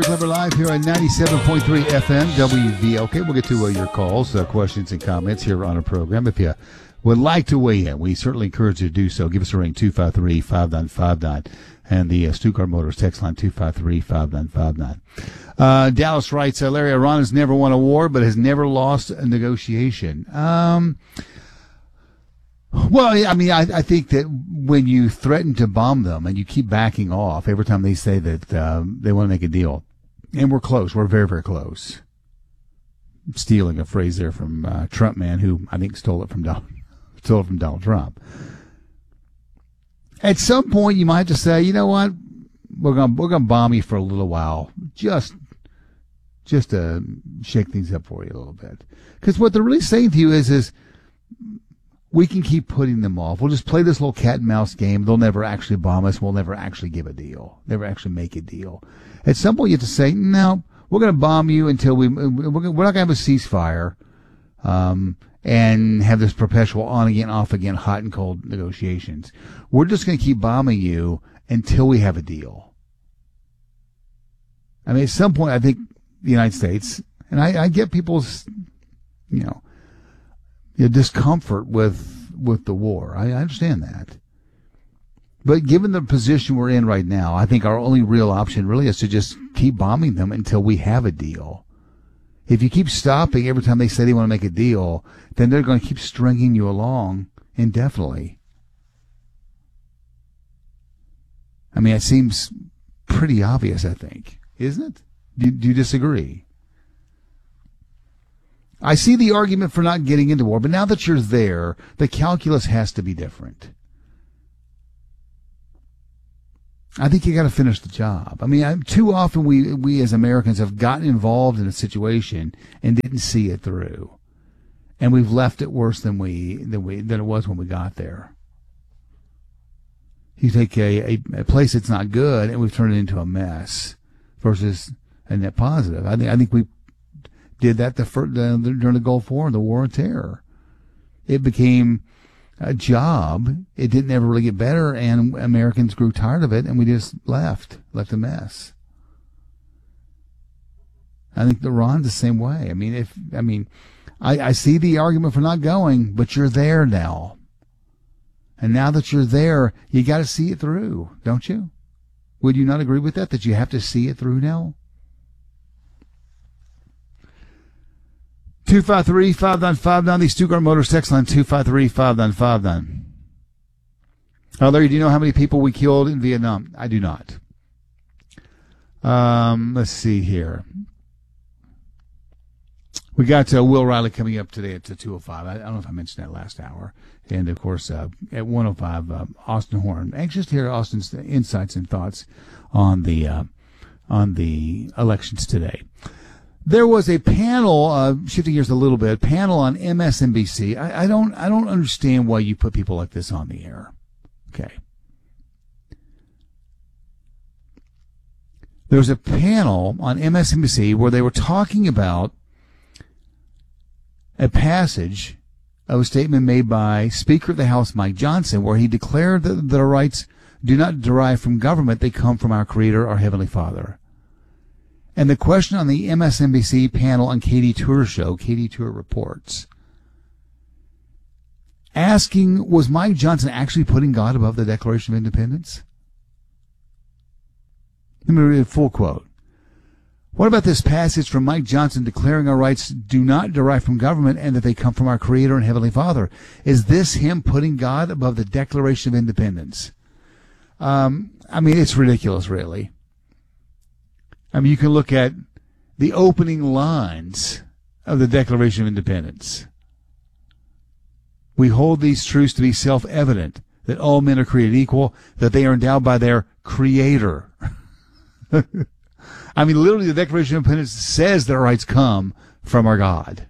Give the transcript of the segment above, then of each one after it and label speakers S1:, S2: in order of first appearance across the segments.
S1: Clever Live here on 97.3 FM WVLK. We'll get to your calls, questions, and comments here on our program. If you would like to weigh in, we certainly encourage you to do so. Give us a ring, 253-5959, and the Stuttgart Motors text line, 253-5959. Dallas writes, Larry, Iran has never won a war, but has never lost a negotiation. Well, I mean, I think that when you threaten to bomb them and you keep backing off every time they say that they want to make a deal, and we're close, we're very, very close. Stealing a phrase there from Trump man, who I think stole it from Donald Trump. At some point, you might have to say, you know what, we're gonna bomb you for a little while, just to shake things up for you a little bit. Because what they're really saying to you is we can keep putting them off. We'll just play this little cat and mouse game. They'll never actually bomb us. We'll never actually give a deal. Never actually make a deal. At some point, you have to say, no, we're going to bomb you until we're not going to have a ceasefire, and have this perpetual on again, off again, hot and cold negotiations. We're just going to keep bombing you until we have a deal. I mean, at some point, I think the United States, and I get people's, discomfort with the war. I understand that. But given the position we're in right now, I think our only real option really is to just keep bombing them until we have a deal. If you keep stopping every time they say they want to make a deal, then they're going to keep stringing you along indefinitely. I mean, it seems pretty obvious, I think. Isn't it? Do you disagree? I see the argument for not getting into war, but now that you're there, the calculus has to be different. I think you got to finish the job. I mean, too often we as Americans have gotten involved in a situation and didn't see it through, and we've left it worse than it was when we got there. You take a place that's not good and we've turned it into a mess versus a net positive. I think we did that during the Gulf War and the War on Terror. It became a job. It didn't ever really get better, and Americans grew tired of it, and we just left a mess. I think Iran's the same way. I see the argument for not going, but you're there now. And now that you're there, you got to see it through, don't you? Would you not agree with that you have to see it through now? 253-5959, the Stuttgart Motors text line, 253-5959. Larry, do you know how many people we killed in Vietnam? I do not. Let's see here. We got Will Riley coming up today at 2:05. I don't know if I mentioned that last hour. And, of course, at 1:05, Austin Horn. Anxious to hear Austin's insights and thoughts on the elections today. There was a panel, shifting gears a little bit, panel on MSNBC. I don't understand why you put people like this on the air. Okay. There was a panel on MSNBC where they were talking about a passage of a statement made by Speaker of the House Mike Johnson, where he declared that our rights do not derive from government, they come from our Creator, our Heavenly Father. And the question on the MSNBC panel on Katie Tour's show, Katie Tour Reports, asking, was Mike Johnson actually putting God above the Declaration of Independence? Let me read a full quote. What about this passage from Mike Johnson declaring our rights do not derive from government and that they come from our Creator and Heavenly Father? Is this him putting God above the Declaration of Independence? It's ridiculous, really. You can look at the opening lines of the Declaration of Independence. We hold these truths to be self-evident, that all men are created equal, that they are endowed by their Creator. Literally, the Declaration of Independence says that our rights come from our God.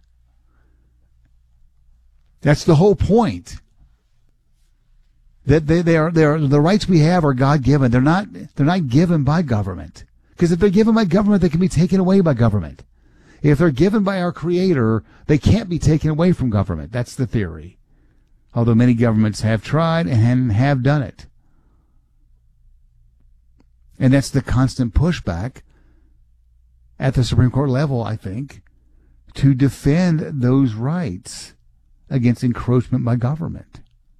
S1: That's the whole point. That they are the rights we have are God-given. They're not given by government. Because if they're given by government, they can be taken away by government. If they're given by our Creator, they can't be taken away from government. That's the theory. Although many governments have tried and have done it. And that's the constant pushback at the Supreme Court level, I think, to defend those rights against encroachment by government.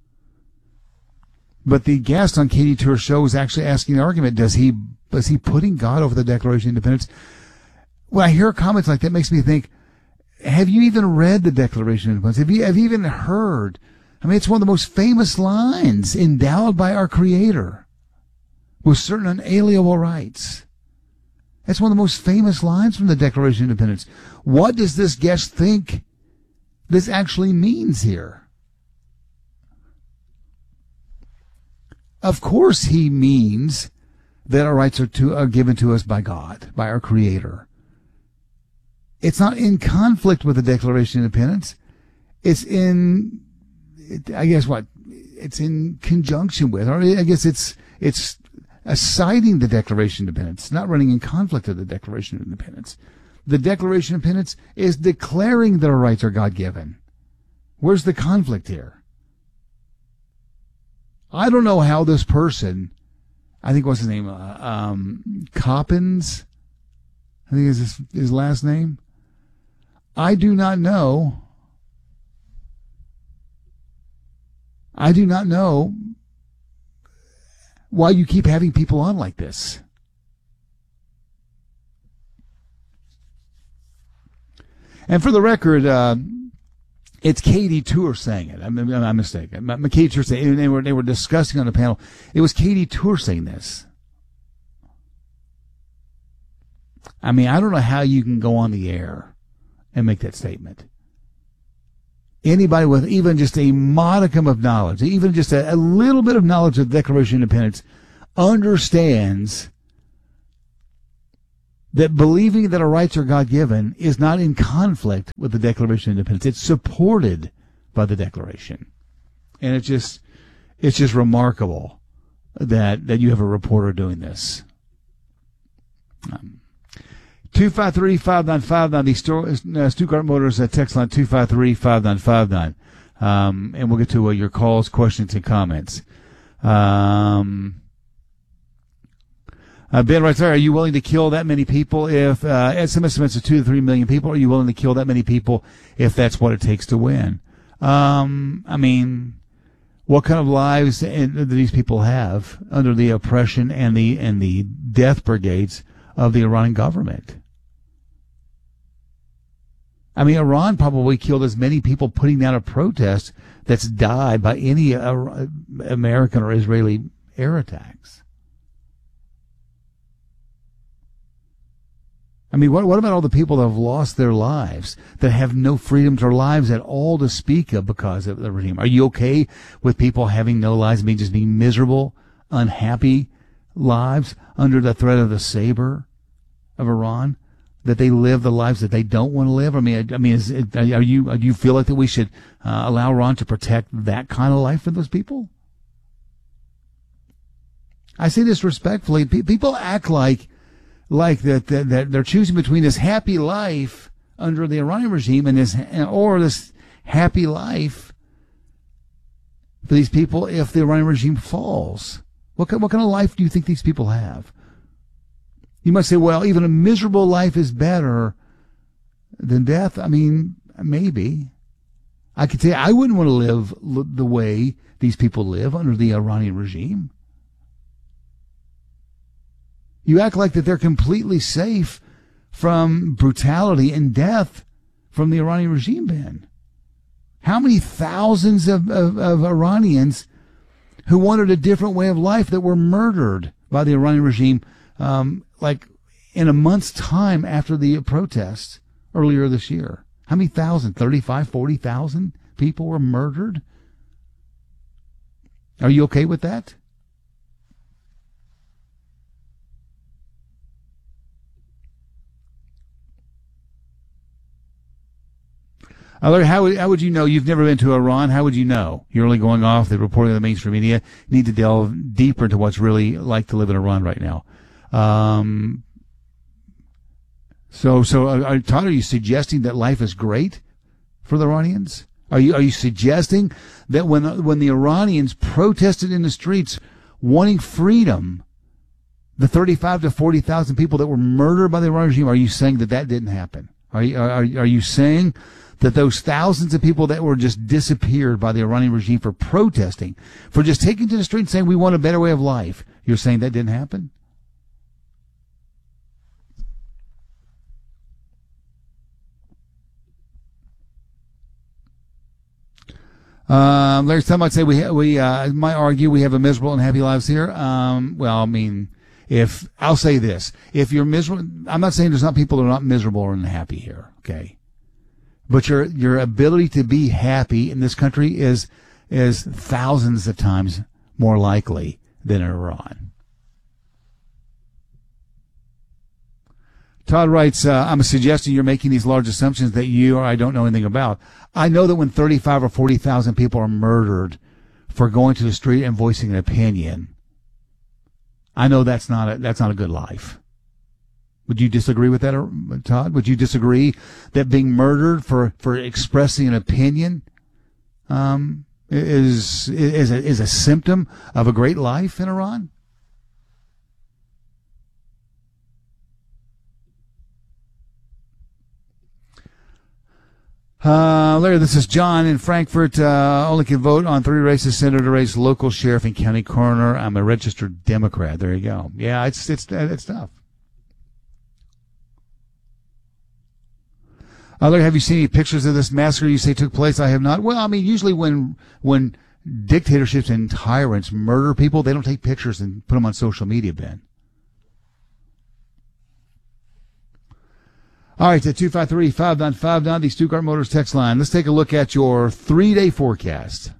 S1: But the guest on Katie Tour's show was actually asking the argument, was he putting God over the Declaration of Independence? When I hear comments like that, it makes me think, have you even read the Declaration of Independence? Have you even heard? I mean, it's one of the most famous lines endowed by our Creator with certain unalienable rights. That's one of the most famous lines from the Declaration of Independence. What does this guest think this actually means here? Of course he means that our rights are given to us by God, by our Creator. It's not in conflict with the Declaration of Independence. It's in, I guess what? It's in conjunction with, or I guess it's citing the Declaration of Independence, not running in conflict with the Declaration of Independence. The Declaration of Independence is declaring that our rights are God-given. Where's the conflict here? I don't know how this person, I think what's his name, Coppins, I think is his last name. I do not know why you keep having people on like this. And for the record, it's Katie Tour saying it. I'm mistaken. Katie Tour saying it. They were discussing on the panel. It was Katie Tour saying this. I mean, I don't know how you can go on the air and make that statement. Anybody with even just a modicum of knowledge, even just a little bit of knowledge of the Declaration of Independence, understands that believing that our rights are God-given is not in conflict with the Declaration of Independence. It's supported by the Declaration. And it's just remarkable that you have a reporter doing this. 253-5959, the Stuttgart Motors text line 253-5959. And we'll get to your calls, questions, and comments. Ben writes, are you willing to kill that many people if, some estimates of 2 to 3 million people, are you willing to kill that many people if that's what it takes to win? I mean, what kind of lives do these people have under the oppression and the death brigades of the Iranian government? I mean, Iran probably killed as many people putting down a protest that's died by any American or Israeli air attacks. I mean, what about all the people that have lost their lives, that have no freedoms or lives at all to speak of because of the regime? Are you okay with people having no lives, just being miserable, unhappy lives under the threat of the saber of Iran? That they live the lives that they don't want to live? Do you feel like that we should allow Iran to protect that kind of life for those people? I say this respectfully. People act like that they're choosing between this happy life under the Iranian regime and this happy life for these people if the Iranian regime falls. What kind of life do you think these people have? You might say, well, even a miserable life is better than death. I mean, maybe. I could say I wouldn't want to live the way these people live under the Iranian regime. You act like that they're completely safe from brutality and death from the Iranian regime, Ben. How many thousands of Iranians who wanted a different way of life that were murdered by the Iranian regime like in a month's time after the protests earlier this year? How many thousand? 35, 40,000 people were murdered? Are you okay with that? How would you know? You've never been to Iran. How would you know? You're only going off the reporting of the mainstream media. You need to delve deeper into what's really like to live in Iran right now. Todd, are you suggesting that life is great for the Iranians? Are you suggesting that when the Iranians protested in the streets wanting freedom, The 35 to 40,000 people that were murdered by the Iranian regime, are you saying that didn't happen? Are you saying that those thousands of people that were just disappeared by the Iranian regime for protesting, for just taking to the street and saying we want a better way of life, you're saying that didn't happen? Larry, some might say we might argue we have a miserable and happy lives here. Well, I mean, I'll say this, if you're miserable, I'm not saying there's not people that are not miserable or unhappy here, okay? But your ability to be happy in this country is thousands of times more likely than in Iran. Todd writes, I'm suggesting you're making these large assumptions that you or I don't know anything about. I know that when 35 or 40,000 people are murdered for going to the street and voicing an opinion, I know that's not a good life. Would you disagree with that, Todd? Would you disagree that being murdered for expressing an opinion is a symptom of a great life in Iran? Larry, this is John in Frankfurt. Only can vote on 3 races: senator race, local sheriff, and county coroner. I'm a registered Democrat. There you go. Yeah, it's tough. Larry, have you seen any pictures of this massacre you say took place? I have not. Well, I mean, usually when dictatorships and tyrants murder people, they don't take pictures and put them on social media, Ben. All right, to 253-5959, the Stuttgart Motors text line. Let's take a look at your 3-day forecast.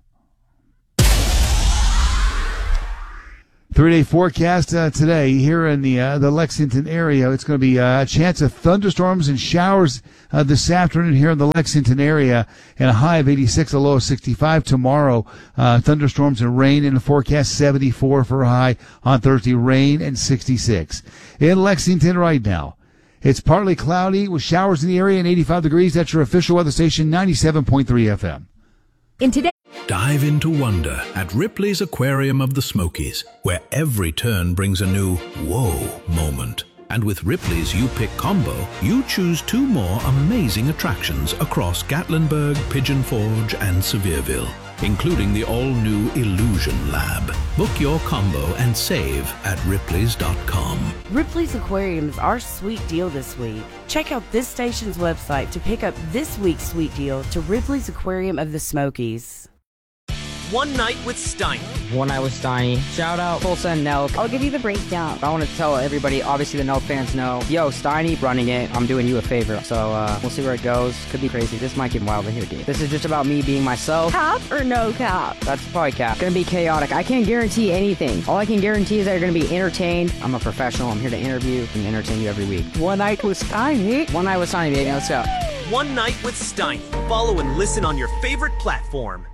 S1: 3-day forecast today here in the Lexington area. It's going to be a chance of thunderstorms and showers this afternoon here in the Lexington area, and a high of 86, a low of 65. Tomorrow, thunderstorms and rain in the forecast, 74 for a high. On Thursday, rain and 66. In Lexington right now, it's partly cloudy with showers in the area and 85 degrees. That's your official weather station, 97.3 FM.
S2: Dive into wonder at Ripley's Aquarium of the Smokies, where every turn brings a new whoa moment. And with Ripley's You Pick combo, you choose 2 more amazing attractions across Gatlinburg, Pigeon Forge, and Sevierville, including the all-new Illusion Lab. Book your combo and save at Ripley's.com.
S3: Ripley's Aquarium is our sweet deal this week. Check out this station's website to pick up this week's sweet deal to Ripley's Aquarium of the Smokies.
S4: One Night with Steiny.
S5: One Night with Steiny. Shout out Tulsa and Nelk.
S6: I'll give you the breakdown.
S5: I want to tell everybody, obviously the Nelk fans know, yo, Steiny running it, I'm doing you a favor. So we'll see where it goes. Could be crazy. This might get wild in here, dude. This is just about me being myself.
S6: Cap or no cap?
S5: That's probably cap. Gonna be chaotic. I can't guarantee anything. All I can guarantee is that you're gonna be entertained. I'm a professional. I'm here to interview and entertain you every week.
S6: One Night with Steiny.
S5: One Night with Steiny, baby. Let's go.
S4: One Night with Steiny. Follow and listen on your favorite platform.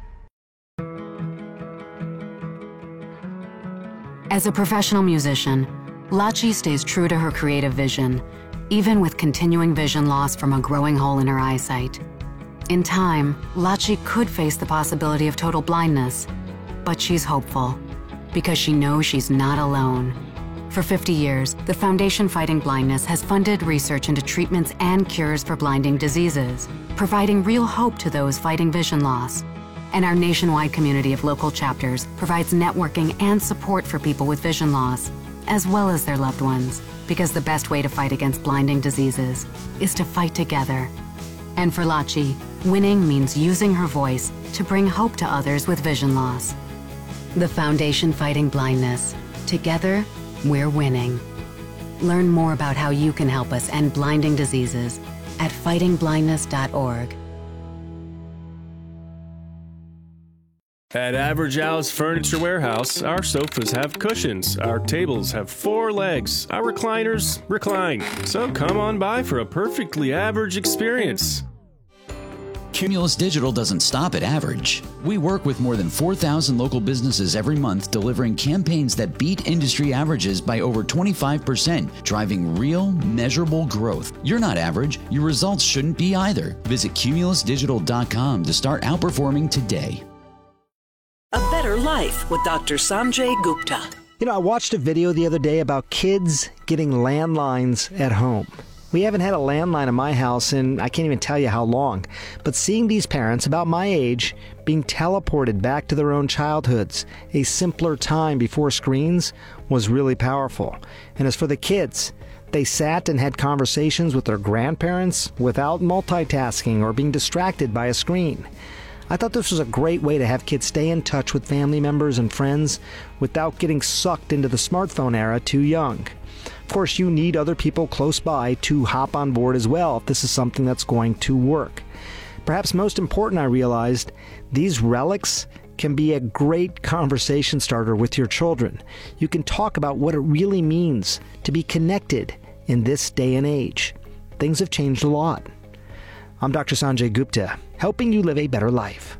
S7: As a professional musician, Lachi stays true to her creative vision, even with continuing vision loss from a growing hole in her eyesight. In time, Lachi could face the possibility of total blindness, but she's hopeful because she knows she's not alone. For 50 years, the Foundation Fighting Blindness has funded research into treatments and cures for blinding diseases, providing real hope to those fighting vision loss. And our nationwide community of local chapters provides networking and support for people with vision loss, as well as their loved ones, because the best way to fight against blinding diseases is to fight together. And for Lachi, winning means using her voice to bring hope to others with vision loss. The Foundation Fighting Blindness. Together, we're winning. Learn more about how you can help us end blinding diseases at fightingblindness.org.
S8: At Average Al's Furniture Warehouse, our sofas have cushions, our tables have 4 legs, our recliners recline. So come on by for a perfectly average experience.
S9: Cumulus Digital doesn't stop at average. We work with more than 4,000 local businesses every month, delivering campaigns that beat industry averages by over 25%, driving real, measurable growth. You're not average. Your results shouldn't be either. Visit cumulusdigital.com to start outperforming today.
S10: A Better Life with Dr. Sanjay Gupta. I watched a video the other day about kids getting landlines at home. We haven't had a landline in my house in I can't even tell you how long, but seeing these parents about my age being teleported back to their own childhoods, a simpler time before screens, was really powerful. And as for the kids, they sat and had conversations with their grandparents without multitasking or being distracted by a screen. I thought this was a great way to have kids stay in touch with family members and friends without getting sucked into the smartphone era too young. Of course, you need other people close by to hop on board as well if this is something that's going to work. Perhaps most important, I realized, these relics can be a great conversation starter with your children. You can talk about what it really means to be connected in this day and age. Things have changed a lot. I'm Dr. Sanjay Gupta, helping you live a better life.